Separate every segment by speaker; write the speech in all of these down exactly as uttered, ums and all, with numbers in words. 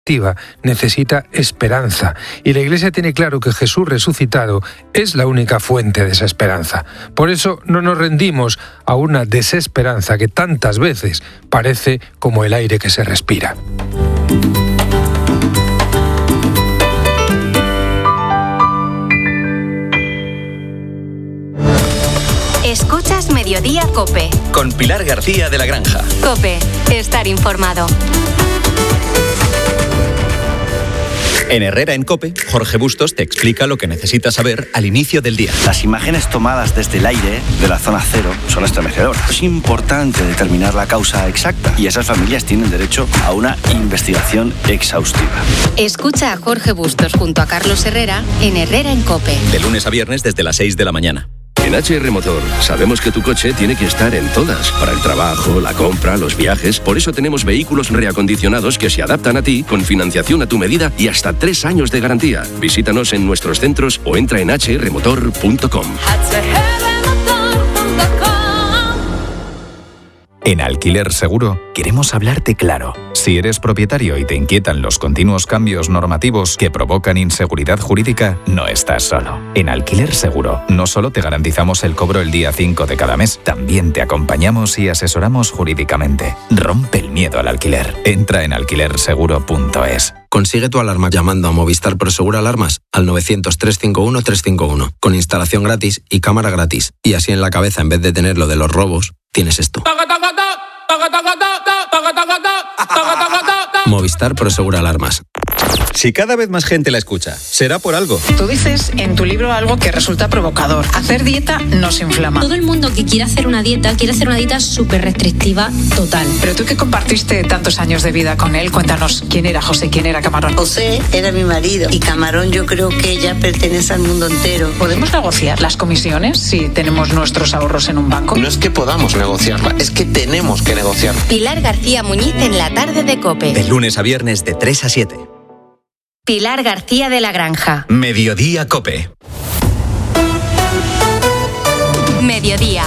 Speaker 1: necesita esperanza, y la Iglesia tiene claro que Jesús resucitado es la única fuente de esa esperanza. Por eso no nos rendimos a una desesperanza que tantas veces parece como el aire que se respira.
Speaker 2: Escuchas Mediodía COPE.
Speaker 3: Con Pilar García de la Granja.
Speaker 2: COPE, estar informado.
Speaker 3: En Herrera en COPE, Jorge Bustos te explica lo que necesitas saber al inicio del día.
Speaker 4: Las imágenes tomadas desde el aire de la zona cero son estremecedoras. Es importante determinar la causa exacta y esas familias tienen derecho a una investigación exhaustiva.
Speaker 2: Escucha a Jorge Bustos junto a Carlos Herrera en Herrera en COPE.
Speaker 3: De lunes a viernes desde las seis de la mañana.
Speaker 5: En H R Motor sabemos que tu coche tiene que estar en todas, para el trabajo, la compra, los viajes. Por eso tenemos vehículos reacondicionados que se adaptan a ti, con financiación a tu medida y hasta tres años de garantía. Visítanos en nuestros centros o entra en h r motor punto com.
Speaker 6: En Alquiler Seguro queremos hablarte claro. Si eres propietario y te inquietan los continuos cambios normativos que provocan inseguridad jurídica, no estás solo. En Alquiler Seguro no solo te garantizamos el cobro el día cinco de cada mes, también te acompañamos y asesoramos jurídicamente. Rompe el miedo al alquiler. Entra en alquiler seguro punto es.
Speaker 7: Consigue tu alarma llamando a Movistar Prosegur Alarmas al novecientos, trescientos cincuenta y uno, trescientos cincuenta y uno, con instalación gratis y cámara gratis. Y así en la cabeza, en vez de tener lo de los robos, tienes esto. Movistar Prosegur Alarmas.
Speaker 3: Si cada vez más gente la escucha, será por algo.
Speaker 8: Tú dices en tu libro algo que resulta provocador. Hacer dieta nos inflama.
Speaker 9: Todo el mundo que quiere hacer una dieta, quiere hacer una dieta súper restrictiva, total.
Speaker 8: Pero tú que compartiste tantos años de vida con él, cuéntanos, ¿quién era José? ¿Quién era Camarón?
Speaker 10: José era mi marido y Camarón yo creo que ya pertenece al mundo entero.
Speaker 8: ¿Podemos negociar las comisiones si tenemos nuestros ahorros en un banco?
Speaker 11: No es que podamos negociarla, es que tenemos que negociar.
Speaker 2: Pilar García Muñiz en la tarde de COPE.
Speaker 3: De lunes a viernes de tres a siete.
Speaker 2: Pilar García de la Granja.
Speaker 3: Mediodía COPE.
Speaker 2: Mediodía.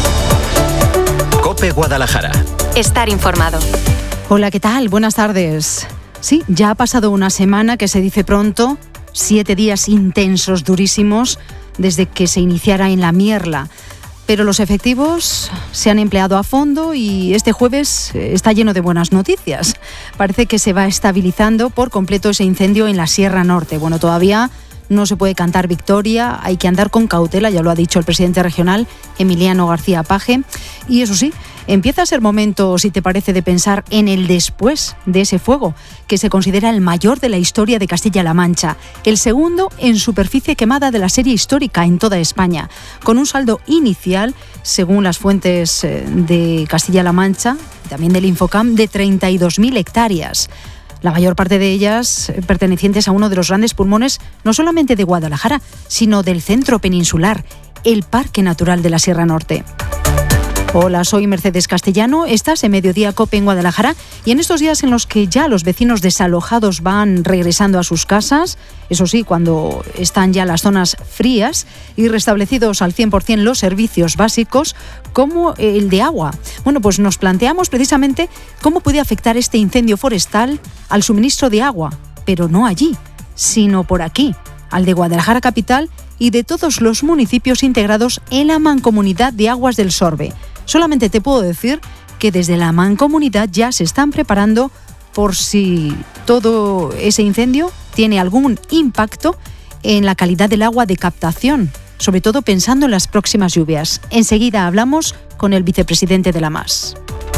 Speaker 3: COPE Guadalajara.
Speaker 2: Estar informado.
Speaker 12: Hola, ¿qué tal? Buenas tardes. Sí, ya ha pasado una semana, que se dice pronto, siete días intensos, durísimos, desde que se iniciara en la Mierla. Pero los efectivos se han empleado a fondo y este jueves está lleno de buenas noticias. Parece que se va estabilizando por completo ese incendio en la Sierra Norte. Bueno, todavía no se puede cantar victoria, hay que andar con cautela, ya lo ha dicho el presidente regional, Emiliano García Paje. Y eso sí, empieza a ser momento, si te parece, de pensar en el después de ese fuego, que se considera el mayor de la historia de Castilla-La Mancha, el segundo en superficie quemada de la serie histórica en toda España, con un saldo inicial, según las fuentes de Castilla-La Mancha, también del Infocam, de treinta y dos mil hectáreas. La mayor parte de ellas pertenecientes a uno de los grandes pulmones, no solamente de Guadalajara, sino del centro peninsular, el Parque Natural de la Sierra Norte. Hola, soy Mercedes Castellano, estás en Mediodía COPE en Guadalajara y en estos días en los que ya los vecinos desalojados van regresando a sus casas, eso sí, cuando están ya las zonas frías y restablecidos al cien por ciento los servicios básicos, como el de agua. Bueno, pues nos planteamos precisamente cómo puede afectar este incendio forestal al suministro de agua, pero no allí, sino por aquí, al de Guadalajara capital y de todos los municipios integrados en la Mancomunidad de Aguas del Sorbe. Solamente te puedo decir que desde la Mancomunidad ya se están preparando por si todo ese incendio tiene algún impacto en la calidad del agua de captación, sobre todo pensando en las próximas lluvias. Enseguida hablamos con el vicepresidente de la M A S.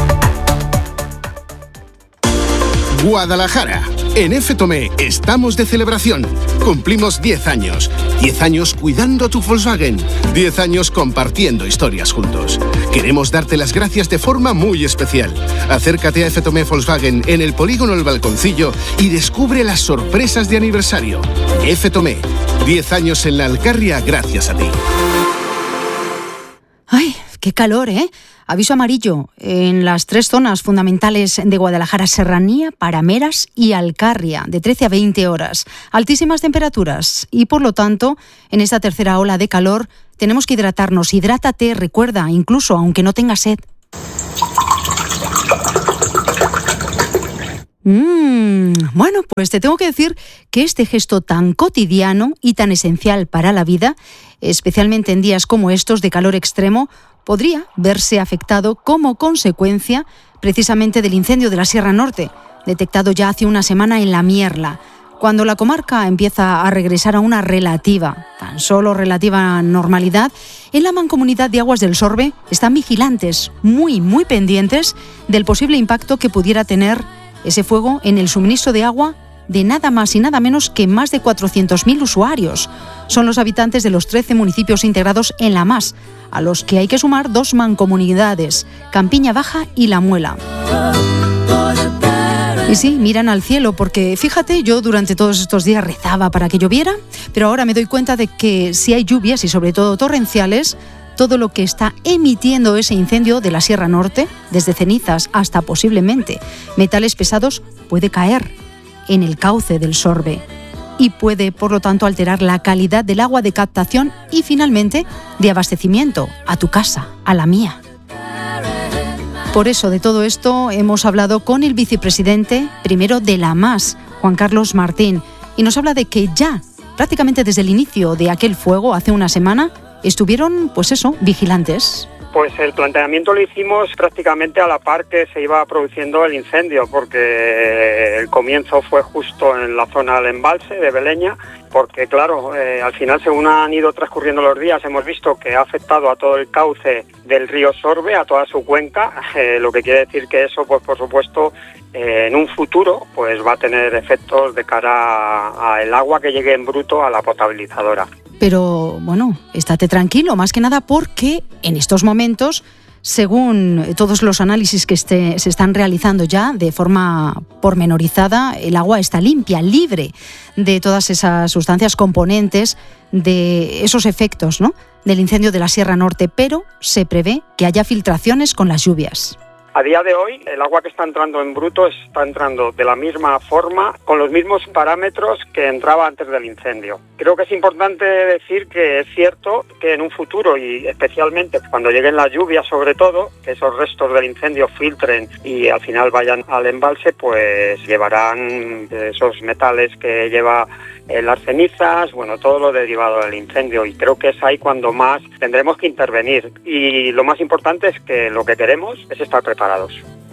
Speaker 13: Guadalajara. En F. Tomé estamos de celebración. Cumplimos diez años. diez años cuidando tu Volkswagen. diez años compartiendo historias juntos. Queremos darte las gracias de forma muy especial. Acércate a F. Tomé Volkswagen en el polígono El Balconcillo y descubre las sorpresas de aniversario. F. Tomé. diez años en la Alcarria gracias a ti.
Speaker 12: ¡Ay, qué calor, eh! Aviso amarillo en las tres zonas fundamentales de Guadalajara: Serranía, Parameras y Alcarria, de trece a veinte horas. Altísimas temperaturas y, por lo tanto, en esta tercera ola de calor tenemos que hidratarnos. Hidrátate, recuerda, incluso aunque no tengas sed. Mm, bueno, pues te tengo que decir que este gesto tan cotidiano y tan esencial para la vida, especialmente en días como estos de calor extremo, podría verse afectado como consecuencia precisamente del incendio de la Sierra Norte, detectado ya hace una semana en La Mierla. Cuando la comarca empieza a regresar a una relativa, tan solo relativa normalidad, en la Mancomunidad de Aguas del Sorbe están vigilantes, muy, muy pendientes del posible impacto que pudiera tener ese fuego en el suministro de agua de nada más y nada menos que más de cuatrocientos mil usuarios. Son los habitantes de los trece municipios integrados en la M A S, a los que hay que sumar dos mancomunidades, Campiña Baja y La Muela. Y sí, miran al cielo, porque fíjate, yo durante todos estos días rezaba para que lloviera, pero ahora me doy cuenta de que si hay lluvias y sobre todo torrenciales, todo lo que está emitiendo ese incendio de la Sierra Norte, desde cenizas hasta posiblemente metales pesados, puede caer en el cauce del Sorbe y puede, por lo tanto, alterar la calidad del agua de captación y finalmente de abastecimiento a tu casa, a la mía. Por eso, de todo esto hemos hablado con el vicepresidente primero de la M A S, Juan Carlos Martín, y nos habla de que ya, prácticamente desde el inicio de aquel fuego, hace una semana, estuvieron, pues eso, vigilantes.
Speaker 14: Pues el planteamiento lo hicimos prácticamente a la par que se iba produciendo el incendio, porque el comienzo fue justo en la zona del embalse de Beleña, porque claro, eh, al final según han ido transcurriendo los días hemos visto que ha afectado a todo el cauce del río Sorbe, a toda su cuenca, eh, lo que quiere decir que eso, pues por supuesto, eh, en un futuro pues va a tener efectos de cara al agua que llegue en bruto a la potabilizadora.
Speaker 12: Pero, bueno, estate tranquilo, más que nada porque en estos momentos, según todos los análisis que este, se están realizando ya de forma pormenorizada, el agua está limpia, libre de todas esas sustancias componentes, de esos efectos, ¿no?, del incendio de la Sierra Norte, pero se prevé que haya filtraciones con las lluvias.
Speaker 14: A día de hoy, el agua que está entrando en bruto está entrando de la misma forma, con los mismos parámetros que entraba antes del incendio. Creo que es importante decir que es cierto que en un futuro, y especialmente cuando lleguen las lluvias sobre todo, que esos restos del incendio filtren y al final vayan al embalse, pues llevarán esos metales que lleva Eh, las cenizas, bueno, todo lo derivado del incendio, y creo que es ahí cuando más tendremos que intervenir, y lo más importante es que lo que queremos es estar preparados.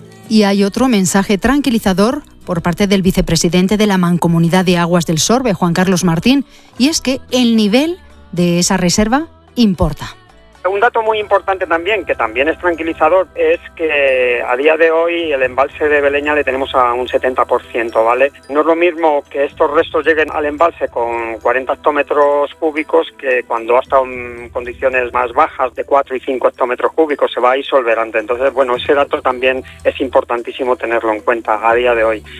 Speaker 12: Y hay otro mensaje tranquilizador por parte del vicepresidente de la Mancomunidad de Aguas del Sorbe, Juan Carlos Martín, y es que el nivel de esa reserva importa.
Speaker 14: Un dato muy importante también, que también es tranquilizador, es que a día de hoy el embalse de Beleña le tenemos a un setenta por ciento, ¿vale? No es lo mismo que estos restos lleguen al embalse con cuarenta hectómetros cúbicos que cuando ha estado en condiciones más bajas de cuatro y cinco hectómetros cúbicos se va disolverante. Entonces, bueno, ese dato también es importantísimo tenerlo en cuenta a día de hoy.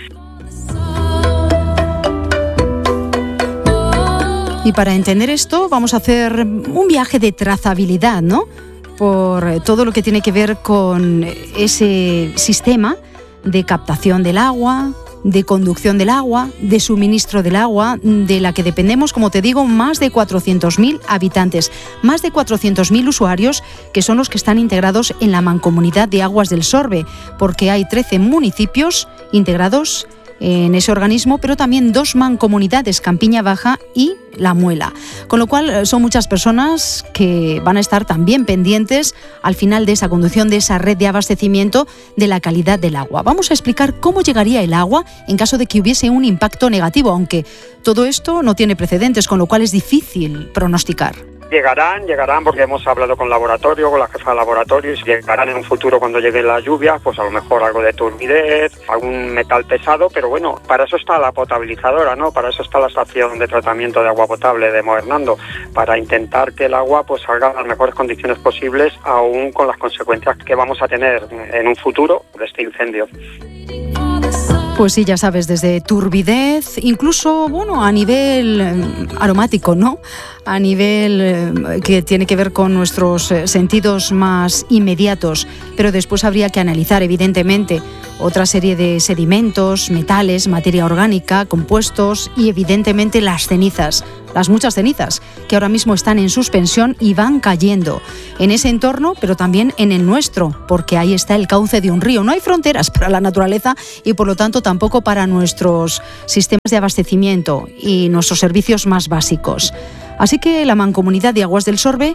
Speaker 12: Y para entender esto vamos a hacer un viaje de trazabilidad, ¿no?, por todo lo que tiene que ver con ese sistema de captación del agua, de conducción del agua, de suministro del agua, de la que dependemos, como te digo, más de cuatrocientos mil habitantes, más de cuatrocientos mil usuarios que son los que están integrados en la Mancomunidad de Aguas del Sorbe, porque hay trece municipios integrados en ese organismo, pero también dos mancomunidades, Campiña Baja y La Muela. Con lo cual son muchas personas que van a estar también pendientes al final de esa conducción, de esa red de abastecimiento, de la calidad del agua. Vamos a explicar cómo llegaría el agua en caso de que hubiese un impacto negativo, aunque todo esto no tiene precedentes, con lo cual es difícil pronosticar.
Speaker 14: Llegarán, llegarán porque hemos hablado con laboratorio, con la jefa de laboratorio, y llegarán en un futuro cuando lleguen las lluvias, pues a lo mejor algo de turbidez, algún metal pesado, pero bueno, para eso está la potabilizadora, ¿no? Para eso está la estación de tratamiento de agua potable de Moernando, para intentar que el agua pues salga en las mejores condiciones posibles, aún con las consecuencias que vamos a tener en un futuro de este incendio.
Speaker 12: Pues sí, ya sabes, desde turbidez, incluso, bueno, a nivel aromático, ¿no?, a nivel eh, que tiene que ver con nuestros eh, sentidos más inmediatos, pero después habría que analizar, evidentemente, otra serie de sedimentos, metales, materia orgánica, compuestos y, evidentemente, las cenizas, las muchas cenizas que ahora mismo están en suspensión y van cayendo en ese entorno, pero también en el nuestro, porque ahí está el cauce de un río. No hay fronteras para la naturaleza y, por lo tanto, tampoco para nuestros sistemas de abastecimiento y nuestros servicios más básicos. Así que la Mancomunidad de Aguas del Sorbe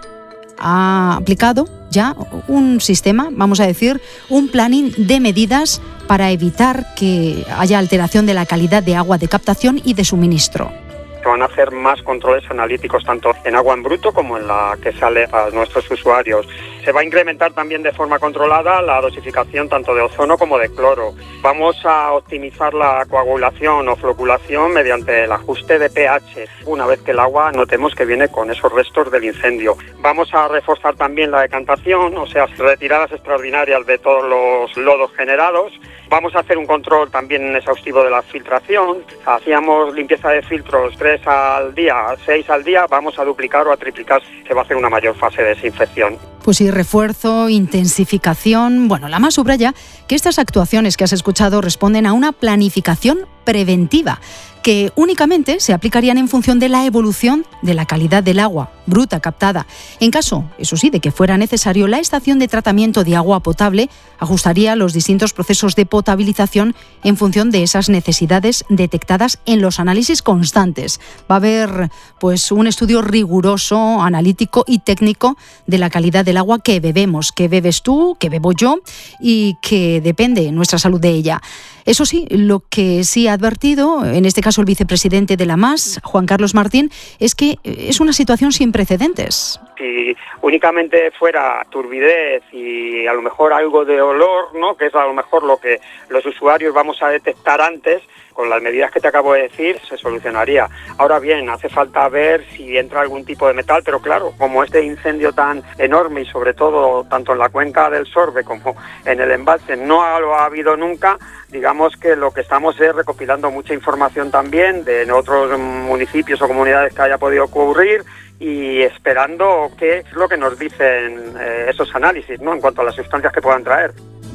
Speaker 12: ha aplicado ya un sistema, vamos a decir, un planning de medidas para evitar que haya alteración de la calidad de agua de captación y de suministro.
Speaker 14: Se van a hacer más controles analíticos tanto en agua en bruto como en la que sale a nuestros usuarios. Se va a incrementar también de forma controlada la dosificación tanto de ozono como de cloro. Vamos a optimizar la coagulación o floculación mediante el ajuste de pH, una vez que el agua notemos que viene con esos restos del incendio. Vamos a reforzar también la decantación, o sea, retiradas extraordinarias de todos los lodos generados. Vamos a hacer un control también exhaustivo de la filtración. Hacíamos limpieza de filtros tres al día, seis al día, vamos a duplicar o a triplicar. Se va a hacer una mayor fase de desinfección.
Speaker 12: Pues sí, refuerzo, intensificación. Bueno, la más subraya que estas actuaciones que has escuchado responden a una planificación preventiva que únicamente se aplicarían en función de la evolución de la calidad del agua bruta captada. En caso, eso sí, de que fuera necesario, la estación de tratamiento de agua potable ajustaría los distintos procesos de potabilización en función de esas necesidades detectadas en los análisis constantes. Va a haber pues un estudio riguroso, analítico y técnico de la calidad del agua que bebemos, que bebes tú, que bebo yo y que depende nuestra salud de ella. Eso sí, lo que sí ha advertido, en este caso el vicepresidente de la M A S, Juan Carlos Martín, es que es una situación sin precedentes.
Speaker 14: Si únicamente fuera turbidez y a lo mejor algo de olor, ¿no?, que es a lo mejor lo que los usuarios vamos a detectar antes, con las medidas que te acabo de decir, se solucionaría. Ahora bien, hace falta ver si entra algún tipo de metal, pero claro, como este incendio tan enorme y sobre todo tanto en la cuenca del Sorbe como en el embalse no lo ha habido nunca, digamos que lo que estamos es recopilando mucha información también de otros municipios o comunidades que haya podido ocurrir y esperando qué es lo que nos dicen eh, esos análisis, ¿no?, en cuanto a las sustancias que puedan traer.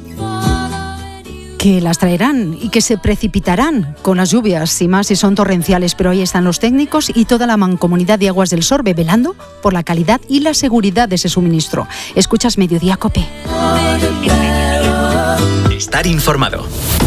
Speaker 12: Que las traerán y que se precipitarán con las lluvias y más si son torrenciales, pero ahí están los técnicos y toda la Mancomunidad de Aguas del Sorbe velando por la calidad y la seguridad de ese suministro. Escuchas Mediodía COPE.
Speaker 3: Estar informado.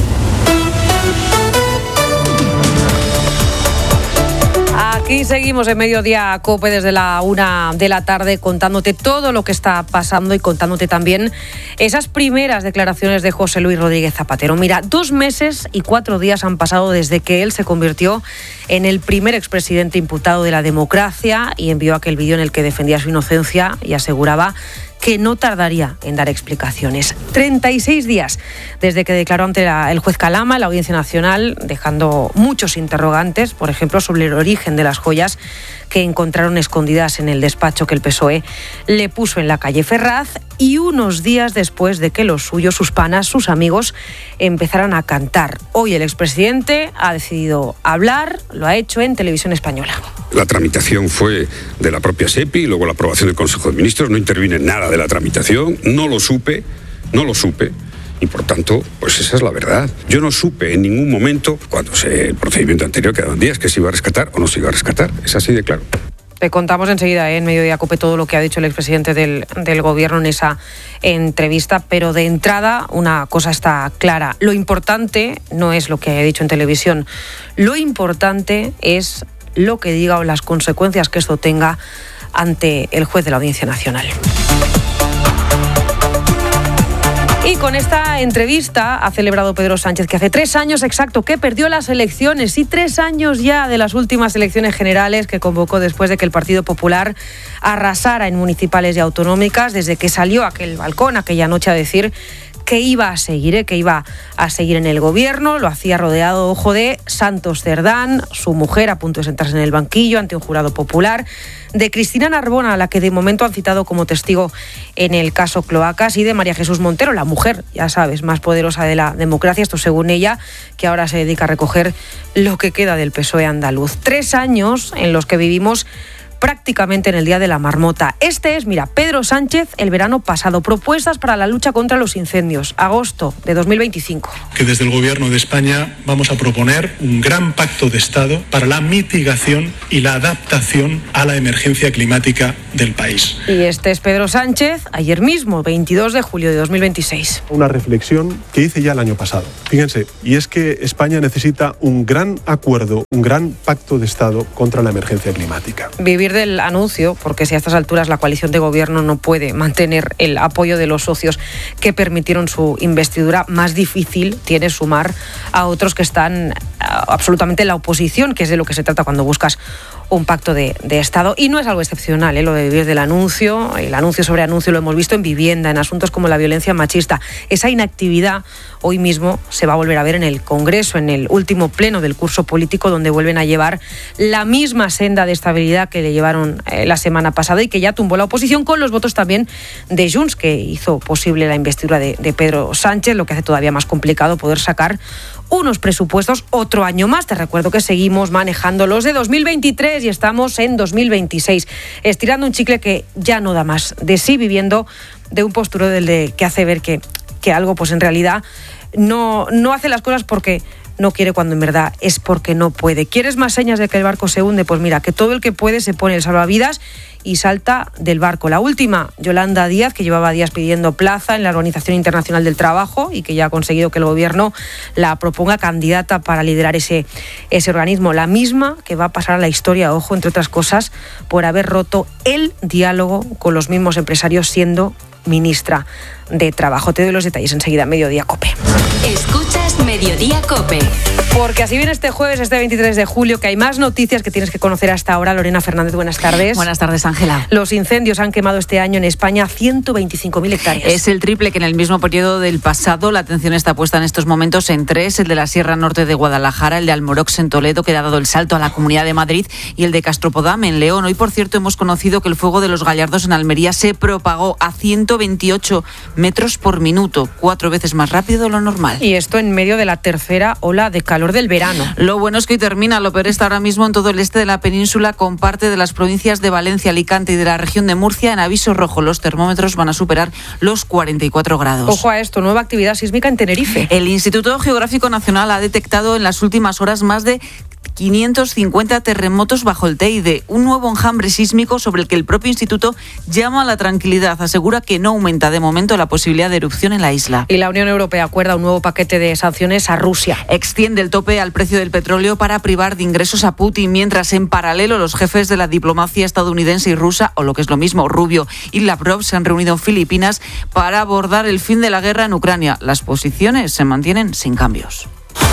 Speaker 15: Aquí seguimos en Mediodía COPE desde la una de la tarde contándote todo lo que está pasando y contándote también esas primeras declaraciones de José Luis Rodríguez Zapatero. Mira, dos meses y cuatro días han pasado desde que él se convirtió en el primer expresidente imputado de la democracia y envió aquel vídeo en el que defendía su inocencia y aseguraba que no tardaría en dar explicaciones. treinta y seis días desde que declaró ante la, el juez Calama en la Audiencia Nacional, dejando muchos interrogantes, por ejemplo, sobre el origen de las joyas que encontraron escondidas en el despacho que el P S O E le puso en la calle Ferraz, y unos días después de que los suyos, sus panas, sus amigos, empezaran a cantar. Hoy el expresidente ha decidido hablar, lo ha hecho en Televisión Española.
Speaker 16: La tramitación fue de la propia SEPI y luego la aprobación del Consejo de Ministros. No intervine en nada de la tramitación, no lo supe, no lo supe. Y por tanto, pues esa es la verdad. Yo no supe en ningún momento, cuando se, el procedimiento anterior quedaban días, que se iba a rescatar o no se iba a rescatar. Es así de claro.
Speaker 15: Te contamos enseguida ¿eh? en Mediodía COPE todo lo que ha dicho el expresidente del, del Gobierno en esa entrevista, pero de entrada una cosa está clara. Lo importante no es lo que haya dicho en televisión, lo importante es lo que diga o las consecuencias que esto tenga ante el juez de la Audiencia Nacional. Y con esta entrevista ha celebrado Pedro Sánchez que hace tres años exacto que perdió las elecciones y tres años ya de las últimas elecciones generales que convocó después de que el Partido Popular arrasara en municipales y autonómicas, desde que salió a aquel balcón aquella noche a decir que iba a seguir, ¿eh? que iba a seguir en el gobierno. Lo hacía rodeado, ojo, de Santos Cerdán, su mujer a punto de sentarse en el banquillo ante un jurado popular, de Cristina Narbona, a la que de momento han citado como testigo en el caso Cloacas, y de María Jesús Montero, la mujer, ya sabes, más poderosa de la democracia, esto según ella, que ahora se dedica a recoger lo que queda del P S O E andaluz. Tres años en los que vivimos prácticamente en el Día de la Marmota. Este es, mira, Pedro Sánchez el verano pasado. Propuestas para la lucha contra los incendios. Agosto de dos mil veinticinco.
Speaker 17: Que desde el Gobierno de España vamos a proponer un gran pacto de Estado para la mitigación y la adaptación a la emergencia climática del país.
Speaker 15: Y este es Pedro Sánchez ayer mismo, veintidós de julio de dos mil veintiséis.
Speaker 18: Una reflexión que hice ya el año pasado. Fíjense, y es que España necesita un gran acuerdo, un gran pacto de Estado contra la emergencia climática.
Speaker 15: Vivir del anuncio, porque si a estas alturas la coalición de gobierno no puede mantener el apoyo de los socios que permitieron su investidura, más difícil tiene sumar a otros que están absolutamente en la oposición, que es de lo que se trata cuando buscas un pacto de, de Estado. Y no es algo excepcional, ¿eh? Lo de vivir del anuncio, el anuncio sobre anuncio lo hemos visto en vivienda, en asuntos como la violencia machista. Esa inactividad hoy mismo se va a volver a ver en el Congreso, en el último pleno del curso político, donde vuelven a llevar la misma senda de estabilidad que le llevaron eh, la semana pasada y que ya tumbó la oposición, con los votos también de Junts, que hizo posible la investidura de, de Pedro Sánchez, lo que hace todavía más complicado poder sacar unos presupuestos otro año más. Te recuerdo que seguimos manejando los de dos mil veintitrés y estamos en dos mil veintiséis, estirando un chicle que ya no da más de sí, viviendo de un posturo del de que hace ver que, que algo pues en realidad no, no hace las cosas porque no quiere, cuando en verdad es porque no puede. ¿Quieres más señas de que el barco se hunde? Pues mira, que todo el que puede se pone el salvavidas y salta del barco. La última, Yolanda Díaz, que llevaba días pidiendo plaza en la Organización Internacional del Trabajo y que ya ha conseguido que el gobierno la proponga candidata para liderar ese, ese organismo. La misma que va a pasar a la historia, ojo, entre otras cosas, por haber roto el diálogo con los mismos empresarios siendo ministra de Trabajo. Te doy los detalles enseguida, Mediodía Cope.
Speaker 2: Escuchas Mediodía Cope.
Speaker 15: Porque así viene este jueves, este veintitrés de julio, que hay más noticias que tienes que conocer hasta ahora. Lorena Fernández, buenas tardes.
Speaker 19: Buenas tardes, Ángela.
Speaker 15: Los incendios han quemado este año en España ciento veinticinco mil hectáreas.
Speaker 19: Es el triple que en el mismo periodo del pasado. La atención está puesta en estos momentos en tres: el de la Sierra Norte de Guadalajara, el de Almorox en Toledo, que ha dado el salto a la Comunidad de Madrid, y el de Castropodam en León. Hoy, por cierto, hemos conocido que el fuego de los Gallardos en Almería se propagó a ciento veintiocho metros por minuto, cuatro veces más rápido de lo normal.
Speaker 15: Y esto en medio de la tercera ola de calor del verano.
Speaker 19: Lo bueno es que hoy termina. Lo peor está ahora mismo en todo el este de la península, con parte de las provincias de Valencia, Alicante y de la región de Murcia en aviso rojo. Los termómetros van a superar los cuarenta y cuatro grados.
Speaker 15: Ojo a esto, nueva actividad sísmica en Tenerife.
Speaker 19: El Instituto Geográfico Nacional ha detectado en las últimas horas más de quinientos cincuenta terremotos bajo el Teide, un nuevo enjambre sísmico sobre el que el propio instituto llama a la tranquilidad. Asegura que no aumenta de momento la posibilidad de erupción en la isla.
Speaker 15: Y la Unión Europea acuerda un nuevo paquete de sanciones a Rusia.
Speaker 19: Extiende el tope al precio del petróleo para privar de ingresos a Putin, mientras en paralelo los jefes de la diplomacia estadounidense y rusa, o lo que es lo mismo, Rubio y Lavrov, se han reunido en Filipinas para abordar el fin de la guerra en Ucrania. Las posiciones se mantienen sin cambios.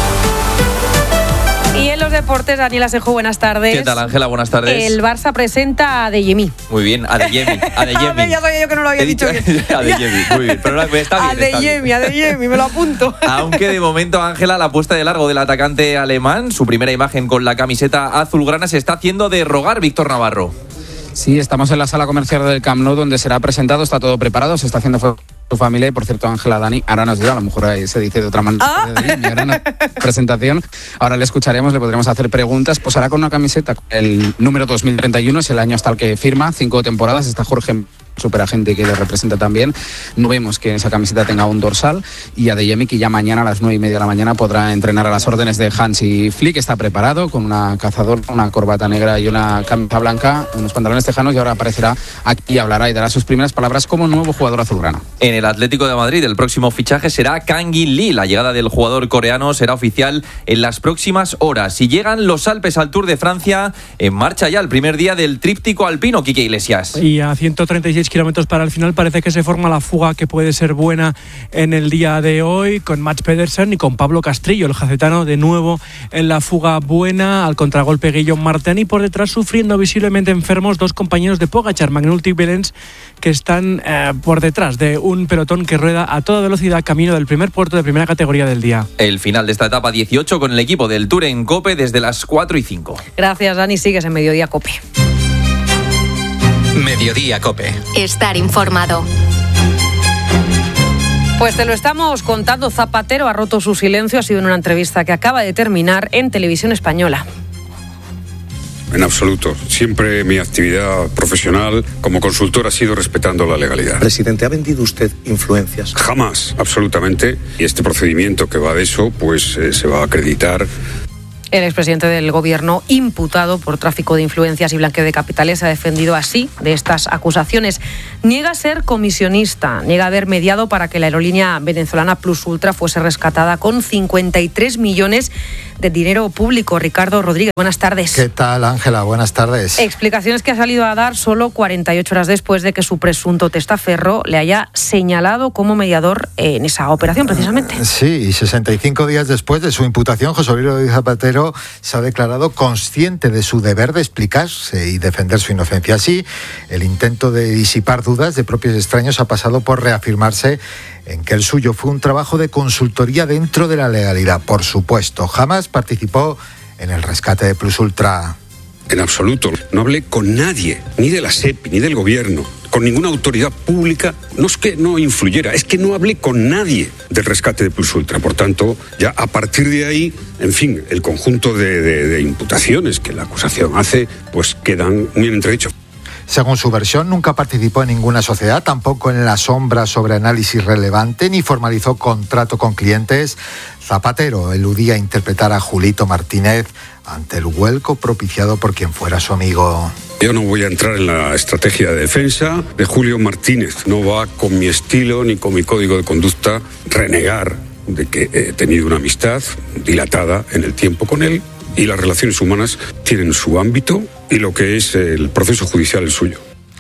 Speaker 15: Y en los deportes, Daniel Asenjo, buenas tardes.
Speaker 20: ¿Qué tal, Ángela? Buenas tardes.
Speaker 15: El Barça presenta a Adeyemi.
Speaker 20: Muy bien, Adeyemi. Adeyemi.
Speaker 15: Ya sabía yo que no lo había
Speaker 20: He
Speaker 15: dicho
Speaker 20: dicho
Speaker 15: bien.
Speaker 20: Adeyemi, muy bien. Pero está bien,
Speaker 15: Adeyemi, Adeyemi, me lo apunto.
Speaker 20: Aunque de momento, Ángela, la puesta de largo del atacante alemán, su primera imagen con la camiseta azulgrana, se está haciendo de rogar. Víctor Navarro.
Speaker 21: Sí, estamos en la sala comercial del Camp Nou, donde será presentado, está todo preparado, se está haciendo fuego su familia. Y por cierto, Ángela, Dani, ahora nos dirá, a lo mejor ahí se dice de otra manera, ¿Ah? de ahora una presentación, ahora le escucharemos, le podremos hacer preguntas. Pues hará con una camiseta, el número dos mil treinta y uno es el año hasta el que firma, cinco temporadas. Está Jorge, superagente, que le representa también. No vemos que esa camiseta tenga un dorsal. Y Adeyemi, que ya mañana a las nueve y media de la mañana podrá entrenar a las órdenes de Hansi Flick. Está preparado con una cazadora, una corbata negra y una camisa blanca, unos pantalones tejanos, y ahora aparecerá aquí, hablará y dará sus primeras palabras como nuevo jugador azulgrana.
Speaker 20: En el Atlético de Madrid, el próximo fichaje será Kang-in Lee. La llegada del jugador coreano será oficial en las próximas horas. Si llegan los Alpes al Tour de Francia, en marcha ya el primer día del tríptico alpino, Quique Iglesias.
Speaker 22: Y a ciento treinta y seis kilómetros para el final parece que se forma la fuga que puede ser buena en el día de hoy, con Mats Pedersen y con Pablo Castrillo, el jacetano, de nuevo en la fuga buena. Al contragolpe Guillaume Martin, y por detrás, sufriendo visiblemente enfermos, dos compañeros de Pogačar, McNulty y Belens, que están eh, por detrás de un pelotón que rueda a toda velocidad camino del primer puerto de primera categoría del día.
Speaker 20: El final de esta etapa dieciocho con el equipo del Tour en COPE desde las cuatro y cinco.
Speaker 15: Gracias, Dani. Sigues en Mediodía COPE.
Speaker 3: Mediodía COPE.
Speaker 2: Estar informado.
Speaker 15: Pues te lo estamos contando. Zapatero ha roto su silencio. Ha sido en una entrevista que acaba de terminar en Televisión Española.
Speaker 16: en absoluto. Siempre mi actividad profesional como consultor ha sido respetando la legalidad.
Speaker 1: Presidente, ¿ha vendido usted influencias?
Speaker 16: Jamás, absolutamente. Y este procedimiento que va de eso, pues eh, se va a acreditar.
Speaker 15: El expresidente del Gobierno, imputado por tráfico de influencias y blanqueo de capitales, ha defendido así de estas acusaciones. Niega ser comisionista, niega haber mediado para que la aerolínea venezolana Plus Ultra fuese rescatada con cincuenta y tres millones de dinero público. Ricardo Rodríguez, buenas tardes.
Speaker 4: ¿Qué tal, Ángela? Buenas tardes.
Speaker 15: Explicaciones que ha salido a dar solo cuarenta y ocho horas después de que su presunto testaferro le haya señalado como mediador en esa operación, precisamente.
Speaker 4: Sí, y sesenta y cinco días después de su imputación, José Luis Rodríguez Zapatero se ha declarado consciente de su deber de explicarse y defender su inocencia. Así, el intento de disipar dudas de propios extraños ha pasado por reafirmarse en que el suyo fue un trabajo de consultoría dentro de la legalidad. Por supuesto, jamás participó en el rescate de Plus Ultra.
Speaker 16: En absoluto. No hablé con nadie, ni de la SEPI, ni del gobierno, con ninguna autoridad pública. No es que no influyera, es que no hablé con nadie del rescate de Plus Ultra. Por tanto, ya a partir de ahí, en fin, el conjunto de, de, de imputaciones que la acusación hace, pues quedan muy en entredicho.
Speaker 4: Según su versión, nunca participó en ninguna sociedad, tampoco en la sombra sobre análisis relevante, ni formalizó contrato con clientes. Zapatero eludía interpretar a Julito Martínez ante el vuelco propiciado por quien fuera su amigo.
Speaker 16: Yo no voy a entrar en la estrategia de defensa de Julio Martínez. No va con mi estilo ni con mi código de conducta renegar de que he tenido una amistad dilatada en el tiempo con él. Y las relaciones humanas tienen su ámbito y lo que es el proceso judicial el suyo.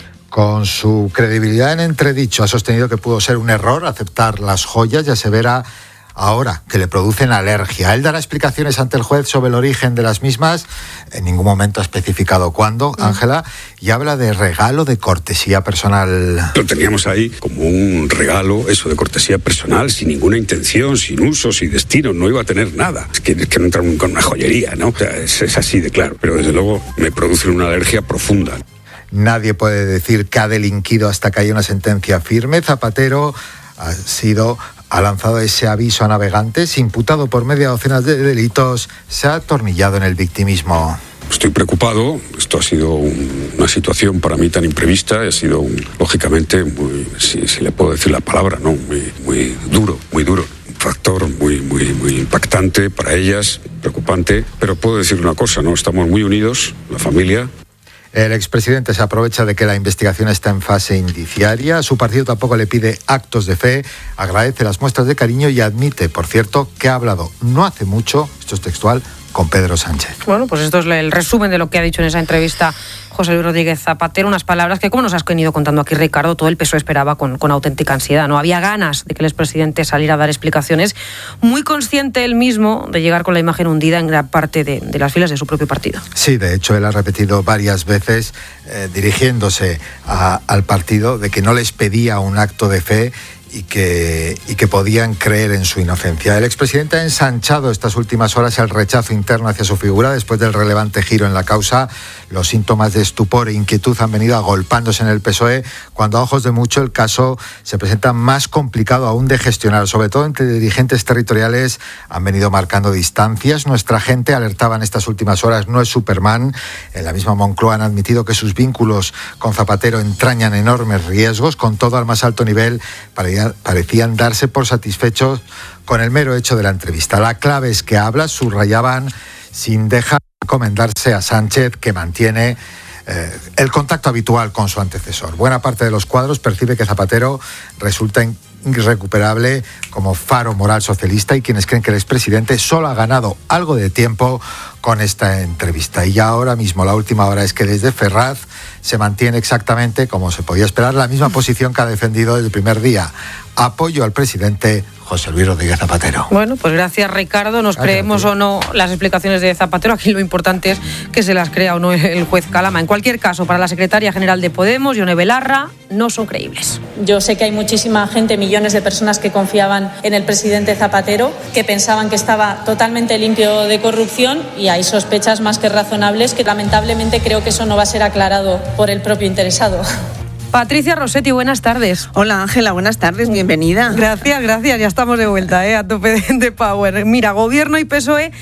Speaker 4: Con su credibilidad en entredicho ha sostenido que pudo ser un error aceptar las joyas y asevera ahora que le producen alergia. Él dará explicaciones ante el juez sobre el origen de las mismas, en ningún momento ha especificado cuándo, Ángela, y habla de regalo de cortesía personal.
Speaker 16: Lo teníamos ahí como un regalo, eso de cortesía personal, sin ninguna intención, sin uso, sin destino, no iba a tener nada. Es que, es que no entra con una joyería, ¿no? O sea, es, es así de claro, pero desde luego me producen una alergia profunda.
Speaker 4: Nadie puede decir que ha delinquido hasta que haya una sentencia firme. Zapatero ha sido... ha lanzado ese aviso a navegantes, imputado por media docena de delitos, se ha atornillado en el victimismo.
Speaker 16: Estoy preocupado, esto ha sido un, una situación para mí tan imprevista, ha sido un, lógicamente, muy, si, si le puedo decir la palabra, ¿no? muy, muy duro, muy duro. Un factor muy, muy, muy impactante para ellas, preocupante, pero puedo decir una cosa, ¿no? Estamos muy unidos, la familia.
Speaker 4: El expresidente se aprovecha de que la investigación está en fase indiciaria. Su partido tampoco le pide actos de fe, agradece las muestras de cariño y admite, por cierto, que ha hablado no hace mucho, esto es textual, con Pedro Sánchez.
Speaker 15: Bueno, pues esto es el resumen de lo que ha dicho en esa entrevista José Luis Rodríguez Zapatero, unas palabras que, como nos has venido contando aquí, Ricardo, todo el P S O E esperaba con, con auténtica ansiedad. No había ganas de que el expresidente saliera a dar explicaciones, muy consciente él mismo de llegar con la imagen hundida en gran parte de, de las filas de su propio partido.
Speaker 4: Sí, de hecho, él ha repetido varias veces, eh, dirigiéndose a, al partido, de que no les pedía un acto de fe y que, y que podían creer en su inocencia. El expresidente ha ensanchado estas últimas horas el rechazo interno hacia su figura después del relevante giro en la causa. Los síntomas de estupor e inquietud han venido agolpándose en el P S O E, cuando a ojos de mucho el caso se presenta más complicado aún de gestionar, sobre todo entre dirigentes territoriales. Han venido marcando distancias. Nuestra gente, alertaba en estas últimas horas, no es Superman. En la misma Moncloa han admitido que sus vínculos con Zapatero entrañan enormes riesgos. Con todo, al más alto nivel parecían darse por satisfechos con el mero hecho de la entrevista. La clave es que habla, subrayaban, sin dejar de encomendarse a Sánchez, que mantiene eh, el contacto habitual con su antecesor. Buena parte de los cuadros percibe que Zapatero resulta irrecuperable como faro moral socialista, y quienes creen que el expresidente solo ha ganado algo de tiempo con esta entrevista. Y ya ahora mismo la última hora es que desde Ferraz se mantiene exactamente, como se podía esperar, la misma posición que ha defendido desde el primer día: apoyo al presidente José Luis Rodríguez Zapatero.
Speaker 15: Bueno, pues gracias, Ricardo. Nos gracias, creemos tío. o no las explicaciones de Zapatero. Aquí lo importante es que se las crea o no el juez Calama. En cualquier caso, para la secretaria general de Podemos, Ione Belarra, no son creíbles.
Speaker 23: Yo sé que hay muchísima gente, millones de personas que confiaban en el presidente Zapatero, que pensaban que estaba totalmente limpio de corrupción, y hay sospechas más que razonables que lamentablemente creo que eso no va a ser aclarado por el propio interesado.
Speaker 15: Patricia Rossetti, buenas tardes.
Speaker 24: Hola, Ángela, buenas tardes, bienvenida.
Speaker 15: Gracias, gracias, ya estamos de vuelta, ¿eh? A tope de, de power. Mira, Gobierno y P S O E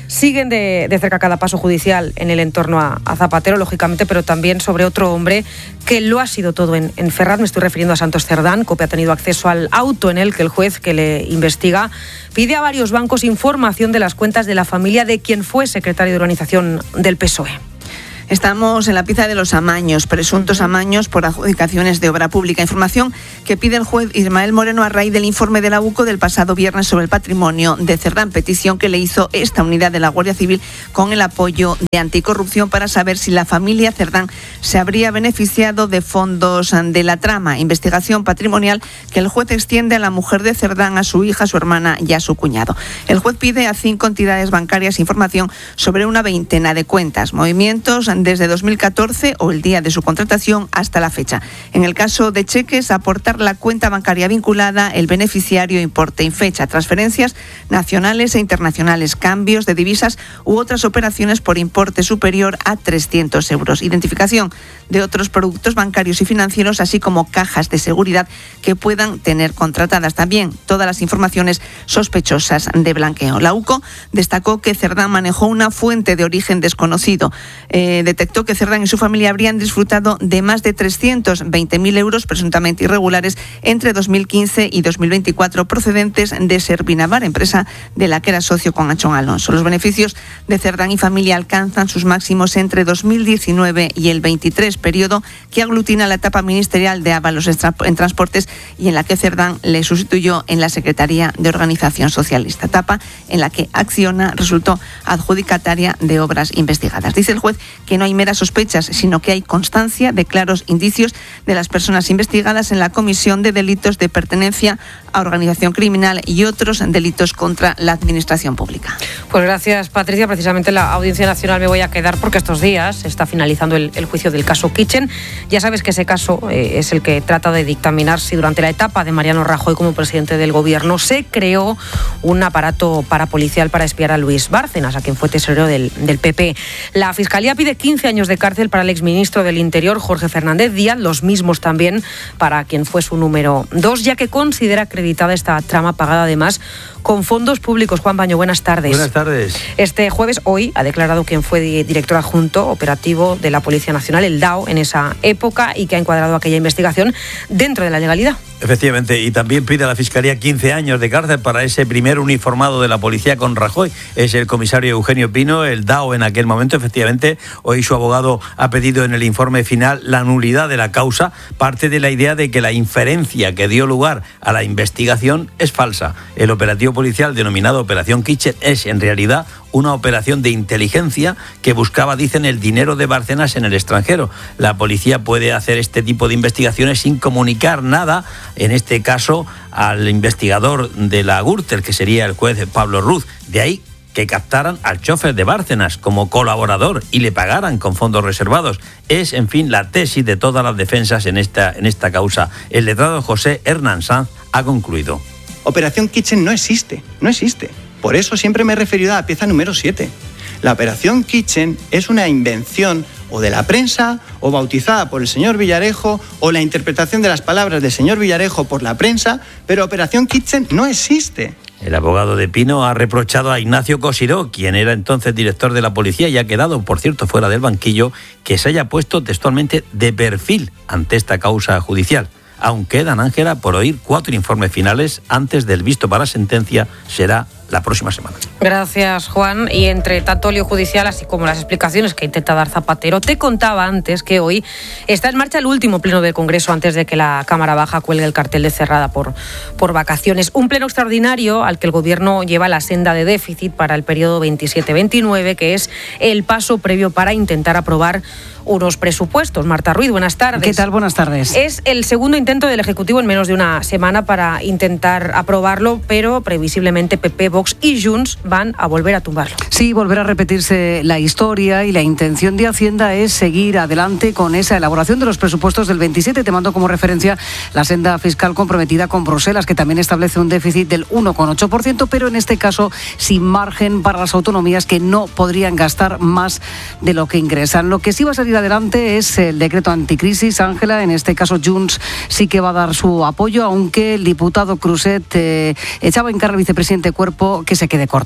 Speaker 15: siguen de, de cerca cada paso judicial en el entorno a, a Zapatero, lógicamente, pero también sobre otro hombre que lo ha sido todo en, en Ferraz. Me estoy refiriendo a Santos Cerdán. COPE ha tenido acceso al auto en el que el juez que le investiga pide a varios bancos información de las cuentas de la familia de quien fue secretario de organización del P S O E.
Speaker 5: Estamos en la pieza de los amaños, presuntos amaños por adjudicaciones de obra pública. Información que pide el juez Ismael Moreno a raíz del informe de la U C O del pasado viernes sobre el patrimonio de Cerdán, petición que le hizo esta unidad de la Guardia Civil con el apoyo de Anticorrupción para saber si la familia Cerdán se habría beneficiado de fondos de la trama. Investigación patrimonial que el juez extiende a la mujer de Cerdán, a su hija, a su hermana y a su cuñado. El juez pide a cinco entidades bancarias información sobre una veintena de cuentas, movimientos desde dos mil catorce o el día de su contratación hasta la fecha. En el caso de cheques, aportar la cuenta bancaria vinculada, el beneficiario, importe y fecha, transferencias nacionales e internacionales, cambios de divisas u otras operaciones por importe superior a trescientos euros. Identificación de otros productos bancarios y financieros, así como cajas de seguridad que puedan tener contratadas. También todas las informaciones sospechosas de blanqueo. La U C O destacó que Cerdán manejó una fuente de origen desconocido. Eh, detectó que Cerdán y su familia habrían disfrutado de más de trescientos veinte mil euros presuntamente irregulares entre dos mil quince y dos mil veinticuatro procedentes de Servinavar, empresa de la que era socio con Achón Alonso. Los beneficios de Cerdán y familia alcanzan sus máximos entre dos mil diecinueve y el veintitrés, periodo que aglutina la etapa ministerial de Ábalos en Transportes y en la que Cerdán le sustituyó en la Secretaría de Organización Socialista, etapa en la que Acciona resultó adjudicataria de obras investigadas. Dice el juez que no hay meras sospechas, sino que hay constancia de claros indicios de las personas investigadas en la comisión de delitos de pertenencia a organización criminal y otros delitos contra la administración pública.
Speaker 15: Pues gracias, Patricia. Precisamente en la Audiencia Nacional me voy a quedar porque estos días se está finalizando el, el juicio del caso Kitchen. Ya sabes que ese caso eh, es el que trata de dictaminar si durante la etapa de Mariano Rajoy como presidente del gobierno se creó un aparato parapolicial para espiar a Luis Bárcenas, a quien fue tesorero del, del P P. La Fiscalía pide quince años de cárcel para el exministro del Interior, Jorge Fernández Díaz, los mismos también para quien fue su número dos, ya que considera acreditada esta trama pagada además con fondos públicos. Juan Baño, buenas tardes.
Speaker 6: Buenas tardes.
Speaker 15: Este jueves, hoy, ha declarado quien fue director adjunto operativo de la Policía Nacional, el D A O, en esa época y que ha encuadrado aquella investigación dentro de la legalidad.
Speaker 6: Efectivamente, y también pide a la Fiscalía quince años de cárcel para ese primer uniformado de la policía con Rajoy. Es el comisario Eugenio Pino, el D A O en aquel momento. Efectivamente, hoy su abogado ha pedido en el informe final la nulidad de la causa. Parte de la idea de que la inferencia que dio lugar a la investigación es falsa. El operativo policial denominado Operación Kitchen es en realidad una operación de inteligencia que buscaba, dicen, el dinero de Bárcenas en el extranjero. La policía puede hacer este tipo de investigaciones sin comunicar nada, en este caso, al investigador de la Gürtel, que sería el juez Pablo Ruz. De ahí que captaran al chofer de Bárcenas como colaborador y le pagaran con fondos reservados. Es, en fin, la tesis de todas las defensas en esta, en esta causa. El letrado José Hernán Sanz ha concluido.
Speaker 7: Operación Kitchen no existe, no existe. Por eso siempre me he referido a la pieza número siete. La Operación Kitchen es una invención o de la prensa o bautizada por el señor Villarejo o la interpretación de las palabras del señor Villarejo por la prensa, pero Operación Kitchen no existe.
Speaker 6: El abogado de Pino ha reprochado a Ignacio Cosidó, quien era entonces director de la policía y ha quedado, por cierto, fuera del banquillo, que se haya puesto textualmente de perfil ante esta causa judicial. Aún quedan, Ángela, por oír cuatro informes finales antes del visto para sentencia. Será la próxima semana.
Speaker 15: Gracias, Juan. Y entre tanto lío judicial, así como las explicaciones que intenta dar Zapatero, te contaba antes que hoy está en marcha el último pleno del Congreso antes de que la Cámara Baja cuelgue el cartel de cerrada por, por vacaciones. Un pleno extraordinario al que el Gobierno lleva la senda de déficit para el periodo veintisiete veintinueve, que es el paso previo para intentar aprobar unos presupuestos. Marta Ruiz, buenas tardes.
Speaker 24: ¿Qué tal? Buenas tardes.
Speaker 15: Es el segundo intento del Ejecutivo en menos de una semana para intentar aprobarlo, pero previsiblemente P P, Vox y Junts van a volver a tumbarlo.
Speaker 24: Sí, volver a repetirse la historia, y la intención de Hacienda es seguir adelante con esa elaboración de los presupuestos del veintisiete. Te mando como referencia la senda fiscal comprometida con Bruselas, que también establece un déficit del uno coma ocho por ciento, pero en este caso sin margen para las autonomías, que no podrían gastar más de lo que ingresan. Lo que sí va a salir adelante es el decreto anticrisis, Ángela. En este caso Junts sí que va a dar su apoyo, aunque el diputado Cruzet eh, echaba en cara al vicepresidente Cuerpo que se quede corto.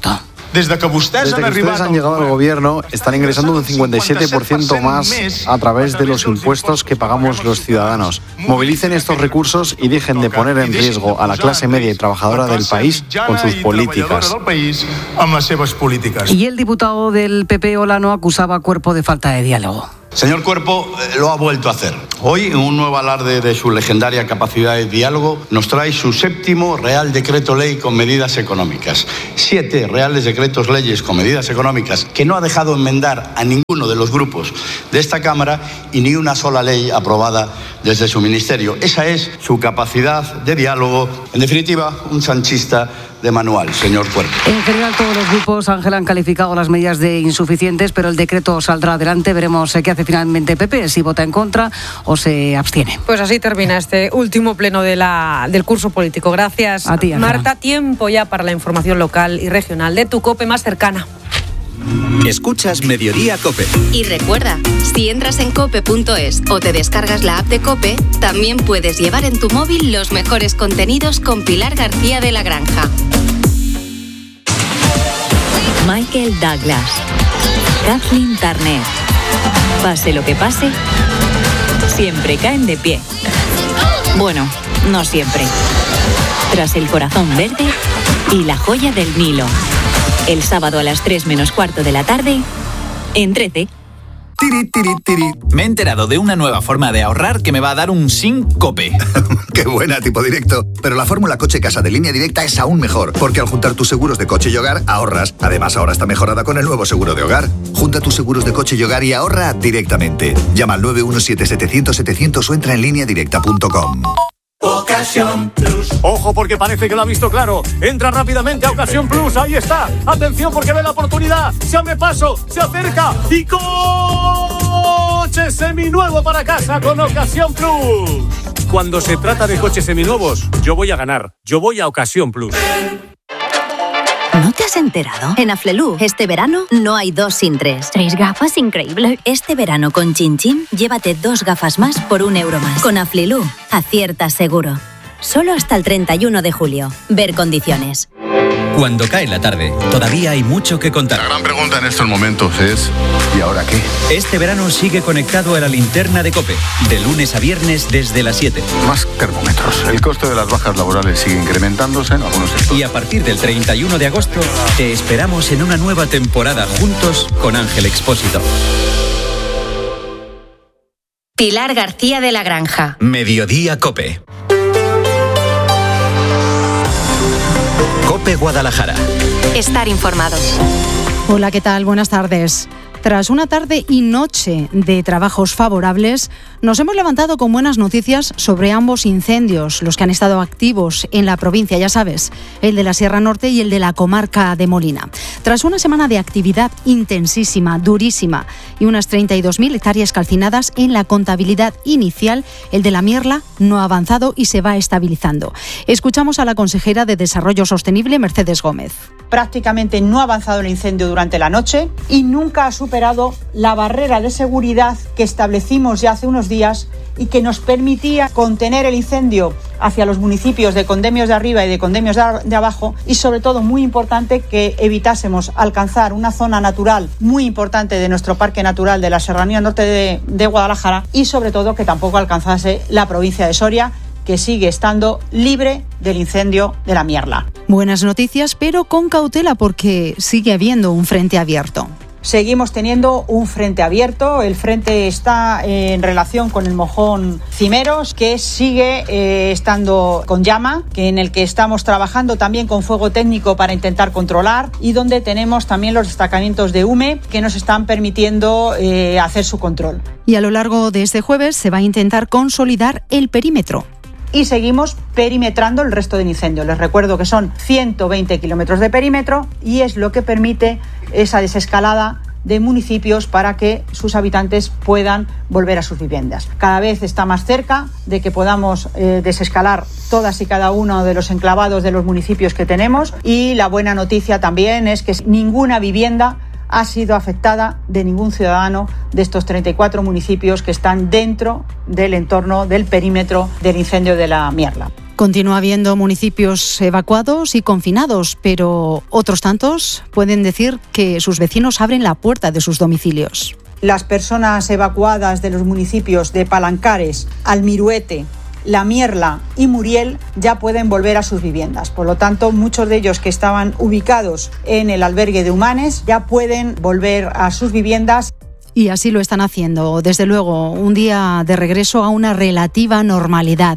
Speaker 8: Desde que ustedes
Speaker 9: Desde
Speaker 8: han,
Speaker 9: que ustedes han llegado al gobierno, están ingresando un cincuenta y siete por ciento más a través de los impuestos que pagamos los ciudadanos. Movilicen estos recursos y dejen de poner en riesgo a la clase media y trabajadora del país con sus políticas.
Speaker 24: Y el diputado del P P, Olano, acusaba a Cuerpo de falta de diálogo.
Speaker 10: Señor Cuerpo, eh, lo ha vuelto a hacer. Hoy, en un nuevo alarde de su legendaria capacidad de diálogo, nos trae su séptimo Real Decreto Ley con medidas económicas. Siete Reales Decretos Leyes con medidas económicas que no ha dejado enmendar a ninguno de los grupos de esta Cámara y ni una sola ley aprobada desde su ministerio. Esa es su capacidad de diálogo. En definitiva, un sanchista de manual, señor Cuerpo.
Speaker 24: En general, todos los grupos, Ángel, han calificado las medidas de insuficientes, pero el decreto saldrá adelante. Veremos qué hace finalmente P P, si vota en contra o se abstiene.
Speaker 15: Pues así termina este último pleno de la, del curso político. Gracias,
Speaker 24: a ti, Ángela.
Speaker 15: Marta. Tiempo ya para la información local y regional de tu COPE más cercana.
Speaker 3: Escuchas Mediodía COPE.
Speaker 2: Y recuerda, si entras en cope punto es o te descargas la app de COPE, también puedes llevar en tu móvil los mejores contenidos con Pilar García de la Granja.
Speaker 11: Michael Douglas, Kathleen Turner. Pase lo que pase, siempre caen de pie. Bueno, no siempre. Tras El corazón verde y La joya del Nilo. El sábado a las tres menos cuarto de la tarde, en trece.
Speaker 25: Tiri, tiri, tiri. Me he enterado de una nueva forma de ahorrar que me va a dar un síncope.
Speaker 26: Qué buena, tipo directo. Pero la fórmula coche-casa de Línea Directa es aún mejor, porque al juntar tus seguros de coche y hogar, ahorras. Además, ahora está mejorada con el nuevo seguro de hogar. Junta tus seguros de coche y hogar y ahorra directamente. Llama al nueve uno siete setecientos setecientos o entra en línea directa punto com.
Speaker 27: Ocasión Plus. Ojo, porque parece que lo ha visto claro. Entra rápidamente a Ocasión Plus. Ahí está. Atención, porque ve la oportunidad. Se abre paso, se acerca y coche seminuevo para casa con Ocasión Plus. Cuando se trata de coches seminuevos, yo voy a ganar. Yo voy a Ocasión Plus.
Speaker 11: ¿No te has enterado? En Aflelu, este verano no hay dos sin tres. ¿Tres gafas? Increíble. Este verano con Chin Chin, llévate dos gafas más por un euro más. Con Aflelu, acierta seguro. Solo hasta el treinta y uno de julio. Ver condiciones.
Speaker 3: Cuando cae la tarde, todavía hay mucho que contar.
Speaker 28: La gran pregunta en estos momentos es ¿y ahora qué?
Speaker 3: Este verano sigue conectado a la linterna de COPE, de lunes a viernes desde las siete.
Speaker 28: Más termómetros. El coste de las bajas laborales sigue incrementándose en algunos sectores.
Speaker 3: Y a partir del treinta y uno de agosto, te esperamos en una nueva temporada juntos con Ángel Expósito.
Speaker 2: Pilar García de la Granja.
Speaker 3: Mediodía COPE. COPE Guadalajara.
Speaker 2: Estar informado.
Speaker 12: Hola, ¿qué tal? Buenas tardes. Tras una tarde y noche de trabajos favorables, nos hemos levantado con buenas noticias sobre ambos incendios, los que han estado activos en la provincia, ya sabes, el de la Sierra Norte y el de la comarca de Molina. Tras una semana de actividad intensísima, durísima y unas treinta y dos mil hectáreas calcinadas, en la contabilidad inicial, el de la Mierla no ha avanzado y se va estabilizando. Escuchamos a la consejera de Desarrollo Sostenible, Mercedes Gómez.
Speaker 29: Prácticamente no ha avanzado el incendio durante la noche y nunca ha superado la barrera de seguridad que establecimos ya hace unos días y que nos permitía contener el incendio hacia los municipios de Condemios de arriba y de Condemios de abajo, y sobre todo, muy importante, que evitásemos alcanzar una zona natural muy importante de nuestro Parque Natural de la Serranía Norte de, de Guadalajara, y sobre todo que tampoco alcanzase la provincia de Soria, que sigue estando libre del incendio de la Mierla.
Speaker 12: Buenas noticias, pero con cautela, porque sigue habiendo un frente abierto.
Speaker 29: Seguimos teniendo un frente abierto. El frente está en relación con el mojón Cimeros, que sigue eh, estando con llama, que en el que estamos trabajando también con fuego técnico para intentar controlar, y donde tenemos también los destacamientos de hume que nos están permitiendo eh, hacer su control.
Speaker 12: Y a lo largo de este jueves se va a intentar consolidar el perímetro.
Speaker 29: Y seguimos perimetrando el resto del incendio. Les recuerdo que son ciento veinte kilómetros de perímetro y es lo que permite esa desescalada de municipios para que sus habitantes puedan volver a sus viviendas. Cada vez está más cerca de que podamos eh, desescalar todas y cada uno de los enclavados de los municipios que tenemos, y la buena noticia también es que ninguna vivienda ha sido afectada de ningún ciudadano de estos treinta y cuatro municipios que están dentro del entorno del perímetro del incendio de la Mierla.
Speaker 12: Continúa habiendo municipios evacuados y confinados, pero otros tantos pueden decir que sus vecinos abren la puerta de sus domicilios.
Speaker 29: Las personas evacuadas de los municipios de Palancares, Almiruete, La Mierla y Muriel ya pueden volver a sus viviendas. Por lo tanto, muchos de ellos que estaban ubicados en el albergue de Humanes ya pueden volver a sus viviendas.
Speaker 12: Y así lo están haciendo. Desde luego, un día de regreso a una relativa normalidad.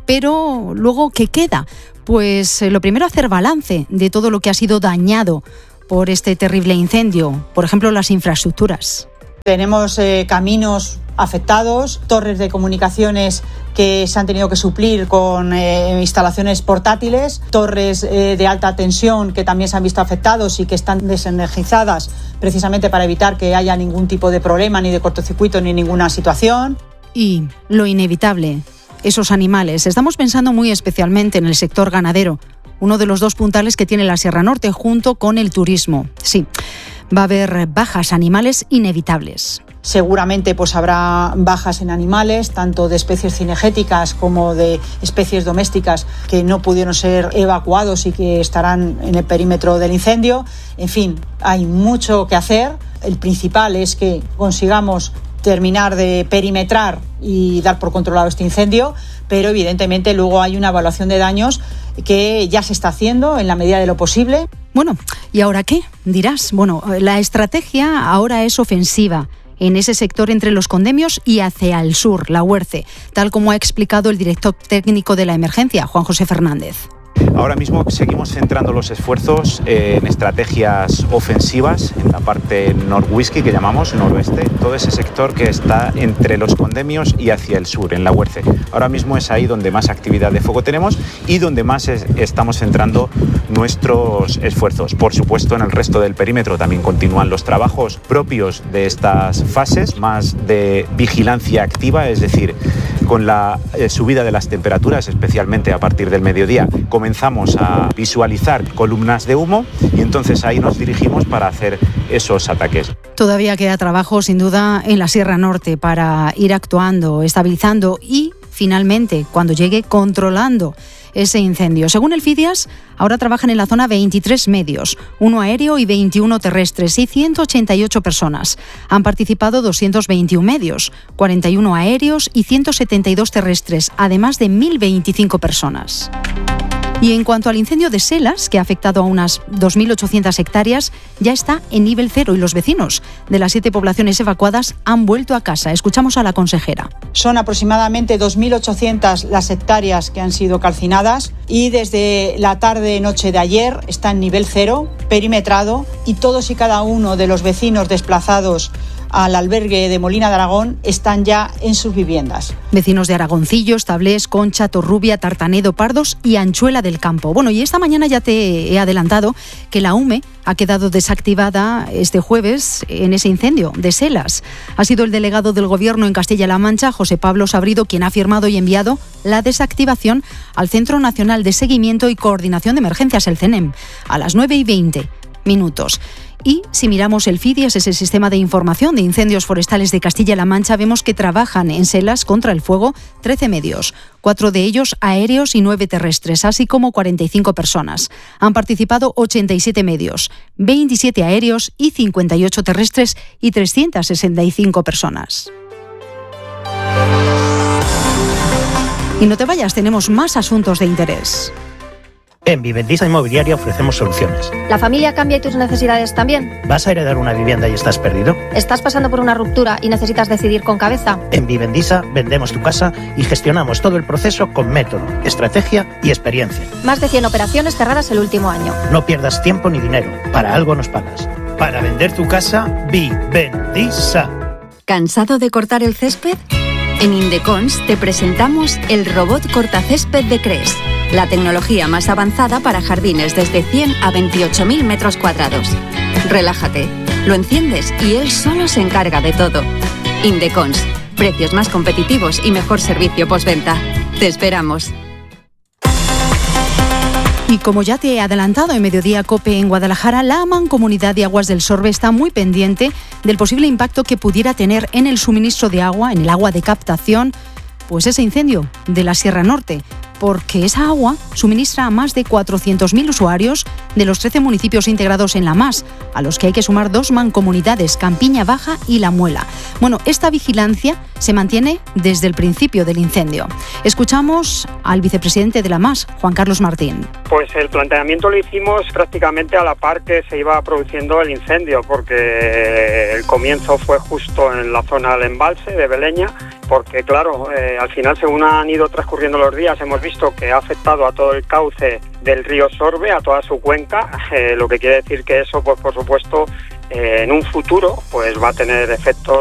Speaker 12: Pero luego, ¿qué queda? Pues lo primero, hacer balance de todo lo que ha sido dañado por este terrible incendio. Por ejemplo, las infraestructuras.
Speaker 29: Tenemos eh, caminos afectados, torres de comunicaciones que se han tenido que suplir con eh, instalaciones portátiles, torres eh, de alta tensión que también se han visto afectados y que están desenergizadas precisamente para evitar que haya ningún tipo de problema, ni de cortocircuito, ni ninguna situación.
Speaker 12: Y lo inevitable, esos animales. Estamos pensando muy especialmente en el sector ganadero, uno de los dos puntales que tiene la Sierra Norte junto con el turismo. Sí, va a haber bajas animales inevitables.
Speaker 29: Seguramente pues habrá bajas en animales, tanto de especies cinegéticas como de especies domésticas que no pudieron ser evacuados y que estarán en el perímetro del incendio. En fin, hay mucho que hacer. El principal es que consigamos terminar de perimetrar y dar por controlado este incendio, pero evidentemente luego hay una evaluación de daños que ya se está haciendo en la medida de lo posible.
Speaker 12: Bueno, ¿y ahora qué? Dirás, bueno, la estrategia ahora es ofensiva en ese sector entre los condemios y hacia el sur, la Huerce, tal como ha explicado el director técnico de la emergencia, Juan José Fernández.
Speaker 8: Ahora mismo seguimos centrando los esfuerzos en estrategias ofensivas en la parte nor-whisky que llamamos, noroeste, todo ese sector que está entre los condemios y hacia el sur, en la Huerce. Ahora mismo es ahí donde más actividad de fuego tenemos y donde más es, estamos centrando nuestros esfuerzos. Por supuesto, en el resto del perímetro también continúan los trabajos propios de estas fases, más de vigilancia activa, es decir, con la eh, subida de las temperaturas, especialmente a partir del mediodía, comenzamos a visualizar columnas de humo y entonces ahí nos dirigimos para hacer esos ataques.
Speaker 12: Todavía queda trabajo, sin duda, en la Sierra Norte para ir actuando, estabilizando y, finalmente, cuando llegue, controlando ese incendio. Según el FIDIAS, ahora trabajan en la zona veintitrés medios, uno aéreo y veintiuno terrestres y ciento ochenta y ocho personas. Han participado doscientos veintiuno medios, cuarenta y uno aéreos y ciento setenta y dos terrestres, además de mil veinticinco personas. Y en cuanto al incendio de Selas, que ha afectado a unas dos mil ochocientas hectáreas, ya está en nivel cero y los vecinos de las siete poblaciones evacuadas han vuelto a casa. Escuchamos a la consejera.
Speaker 29: Son aproximadamente dos mil ochocientas las hectáreas que han sido calcinadas y desde la tarde-noche de ayer está en nivel cero, perimetrado, y todos y cada uno de los vecinos desplazados al albergue de Molina de Aragón están ya en sus viviendas.
Speaker 12: Vecinos de Aragoncillo, Tablés, Concha, Torrubia, Tartanedo, Pardos y Anchuela del Campo. Bueno, y esta mañana ya te he adelantado que la UME ha quedado desactivada este jueves en ese incendio de Selas. Ha sido el delegado del Gobierno en Castilla-La Mancha, José Pablo Sabrido, quien ha firmado y enviado la desactivación al Centro Nacional de Seguimiento y Coordinación de Emergencias, el CENEM, a las nueve y veinte minutos. Y si miramos el FIDIAS, ese sistema de información de incendios forestales de Castilla-La Mancha, vemos que trabajan en Selas contra el fuego trece medios, cuatro de ellos aéreos y nueve terrestres, así como cuarenta y cinco personas. Han participado ochenta y siete medios, veintisiete aéreos y cincuenta y ocho terrestres y trescientas sesenta y cinco personas. Y no te vayas, tenemos más asuntos de interés.
Speaker 13: En Vivendisa Inmobiliaria ofrecemos soluciones.
Speaker 14: ¿La familia cambia y tus necesidades también?
Speaker 13: ¿Vas a heredar una vivienda y estás perdido?
Speaker 14: ¿Estás pasando por una ruptura y necesitas decidir con cabeza?
Speaker 13: En Vivendisa vendemos tu casa y gestionamos todo el proceso con método, estrategia y experiencia.
Speaker 14: Más de cien operaciones cerradas el último año.
Speaker 13: No pierdas tiempo ni dinero. Para algo nos pagas. Para vender tu casa, Vivendisa.
Speaker 2: ¿Cansado de cortar el césped? En Indecons te presentamos el robot cortacésped de Cres. La tecnología más avanzada para jardines desde cien a veintiocho mil metros cuadrados. Relájate, lo enciendes y él solo se encarga de todo. Indecons, precios más competitivos y mejor servicio postventa. Te esperamos.
Speaker 12: Y como ya te he adelantado en Mediodía COPE en Guadalajara, la Mancomunidad de Aguas del Sorbe está muy pendiente del posible impacto que pudiera tener en el suministro de agua, en el agua de captación, pues ese incendio de la Sierra Norte. porque esa agua suministra a más de cuatrocientos mil usuarios de los trece municipios integrados en la M A S, a los que hay que sumar dos mancomunidades, Campiña Baja y La Muela. Bueno, esta vigilancia se mantiene desde el principio del incendio. Escuchamos al vicepresidente de la M A S, Juan Carlos Martín.
Speaker 1: Pues el planteamiento lo hicimos prácticamente a la par que se iba produciendo el incendio, porque el comienzo fue justo en la zona del embalse de Beleña, porque claro, eh, al final según han ido transcurriendo los días hemos visto que ha afectado a todo el cauce del río Sorbe, a toda su cuenca, eh, lo que quiere decir que eso, pues por supuesto, eh, en un futuro pues va a tener efectos